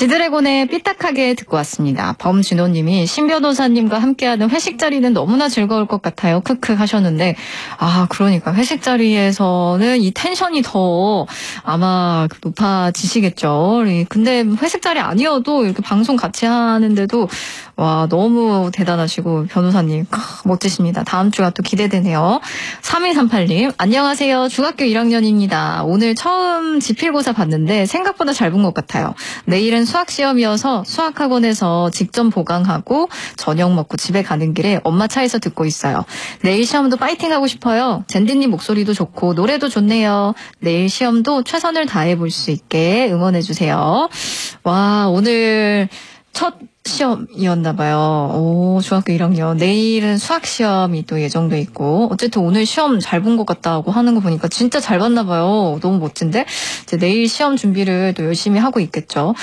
지드래곤의 삐딱하게 듣고 왔습니다. 범진호님이 신 변호사님과 함께하는 회식 자리는 너무나 즐거울 것 같아요. 크크 하셨는데 그러니까 회식 자리에서는 이 텐션이 더 아마 높아지시겠죠. 근데 회식 자리 아니어도 이렇게 방송 같이 하는데도 와 너무 대단하시고 변호사님 멋지십니다. 다음 주가 또 기대되네요. 3138님 안녕하세요. 중학교 1학년입니다. 오늘 처음 지필고사 봤는데 생각보다 잘 본 것 같아요. 내일은 수학시험이어서 수학학원에서 직접 보강하고 저녁 먹고 집에 가는 길에 엄마 차에서 듣고 있어요. 내일 시험도 파이팅하고 싶어요. 젠디님 목소리도 좋고 노래도 좋네요. 내일 시험도 최선을 다해볼 수 있게 응원해주세요. 와 오늘 첫 시험이었나봐요. 중학교 1학년. 내일은 수학시험이 또 예정돼 있고, 어쨌든 오늘 시험 잘 본 것 같다고 하는 거 보니까 진짜 잘 봤나봐요. 너무 멋진데? 이제 내일 시험 준비를 또 열심히 하고 있겠죠.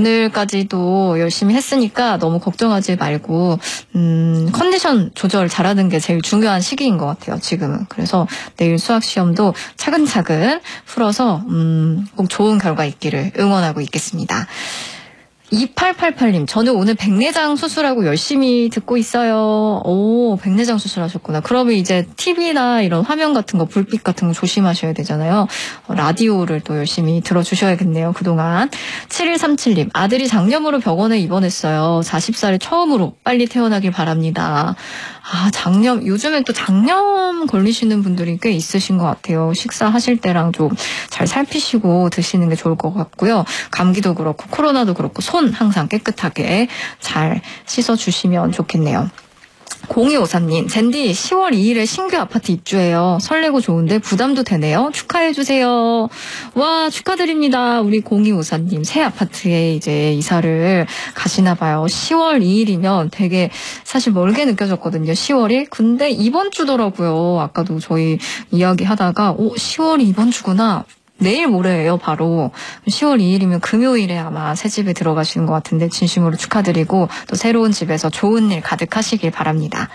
오늘까지도 열심히 했으니까 너무 걱정하지 말고, 컨디션 조절 잘하는 게 제일 중요한 시기인 것 같아요, 지금은. 그래서 내일 수학시험도 차근차근 풀어서, 꼭 좋은 결과 있기를 응원하고 있겠습니다. 2888님, 저는 오늘 백내장 수술하고 열심히 듣고 있어요. 백내장 수술하셨구나. 그러면 이제 TV나 이런 화면 같은 거, 불빛 같은 거 조심하셔야 되잖아요. 라디오를 또 열심히 들어주셔야겠네요, 그동안. 7137님, 아들이 장염으로 병원에 입원했어요. 40살에 처음으로 빨리 태어나길 바랍니다. 장염, 요즘엔 또 장염 걸리시는 분들이 꽤 있으신 것 같아요. 식사하실 때랑 좀 잘 살피시고 드시는 게 좋을 것 같고요. 감기도 그렇고 코로나도 그렇고 손 항상 깨끗하게 잘 씻어주시면 좋겠네요. 0253님, 젠디 10월 2일에 신규 아파트 입주해요. 설레고 좋은데 부담도 되네요. 축하해주세요. 와, 축하드립니다. 우리 0254님, 새 아파트에 이제 이사를 가시나봐요. 10월 2일이면 되게 사실 멀게 느껴졌거든요. 10월이. 근데 이번 주더라고요. 아까도 저희 이야기 하다가, 10월이 이번 주구나. 내일 모레예요, 바로. 10월 2일이면 금요일에 아마 새 집에 들어가시는 것 같은데 진심으로 축하드리고 또 새로운 집에서 좋은 일 가득하시길 바랍니다.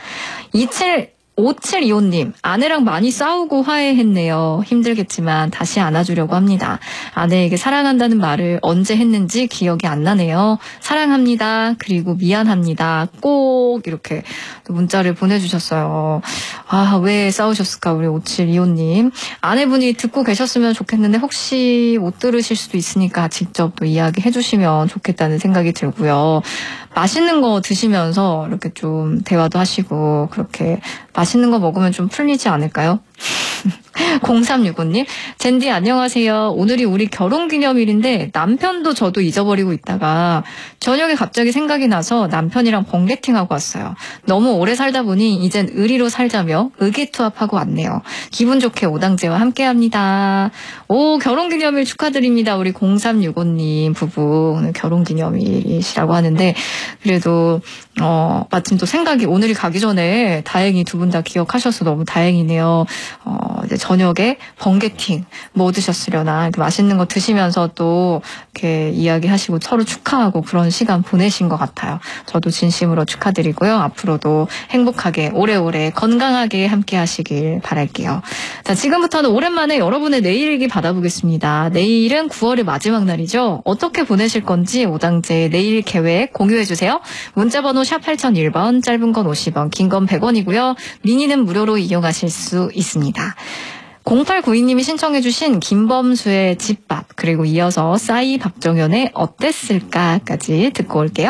5725님, 아내랑 많이 싸우고 화해했네요. 힘들겠지만 다시 안아주려고 합니다. 아내에게 사랑한다는 말을 언제 했는지 기억이 안 나네요. 사랑합니다. 그리고 미안합니다. 꼭 이렇게 문자를 보내주셨어요. 왜 싸우셨을까, 우리 5725님. 아내분이 듣고 계셨으면 좋겠는데 혹시 못 들으실 수도 있으니까 직접 또 이야기해 주시면 좋겠다는 생각이 들고요. 맛있는 거 드시면서 이렇게 좀 대화도 하시고 그렇게 맛있는 거 먹으면 좀 풀리지 않을까요? 0365님, 젠디 안녕하세요. 오늘이 우리 결혼기념일인데 남편도 저도 잊어버리고 있다가 저녁에 갑자기 생각이 나서 남편이랑 번개팅하고 왔어요. 너무 오래 살다 보니 이젠 의리로 살자며 의기투합하고 왔네요. 기분 좋게 오당제와 함께합니다. 결혼기념일 축하드립니다. 우리 0365님 부부 오늘 결혼기념일이시라고 하는데 그래도 마침 또 생각이 오늘이 가기 전에 다행히 두 분 다 기억하셔서 너무 다행이네요. 이제 저녁에 번개팅 뭐 드셨으려나 이렇게 맛있는 거 드시면서 또 이렇게 이야기하시고 서로 축하하고 그런 시간 보내신 것 같아요. 저도 진심으로 축하드리고요. 앞으로도 행복하게 오래오래 건강하게 함께 하시길 바랄게요. 자, 지금부터는 오랜만에 여러분의 내일일기 받아보겠습니다. 내일은 9월의 마지막 날이죠. 어떻게 보내실 건지 오당제 내일 계획 공유해주세요. 문자번호 샵 8001번, 짧은 건 50원, 긴 건 100원이고요. 미니는 무료로 이용하실 수 있습니다. 0892님이 신청해주신 김범수의 집밥, 그리고 이어서 싸이 박정현의 어땠을까까지 듣고 올게요.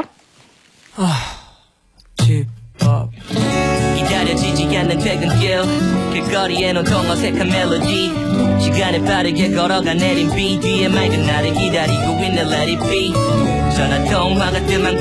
집밥 기다려지지 않는 퇴근길 길거리에 놓던 어색한 멜로디 시간을 빠르게 걸어가 내린 비 뒤에 맑은 나를 기다리고 있는 Let it be 전화 통화가 뜸한